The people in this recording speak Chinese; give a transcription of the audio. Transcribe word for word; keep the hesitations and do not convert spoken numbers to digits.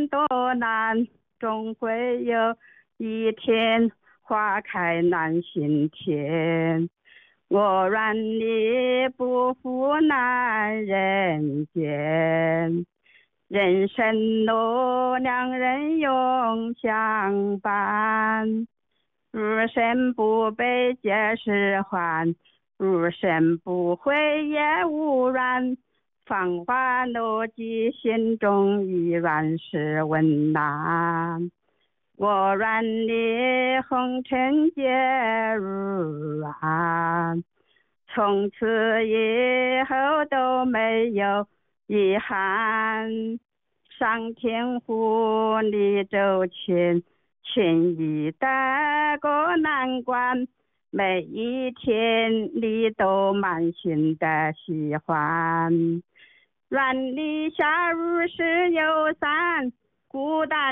多难，终会有一天花开满心田。我愿你不负难人间，人生路两人永相伴。如生不悲皆是欢，如生不悔也无怨。芳华落尽心中依然是温暖。我愿你红尘皆如愿，从此以后都没有遗憾。上天护你周全，轻易带过难关，每一天你都满心的喜欢。愿你夏日是友善，孤单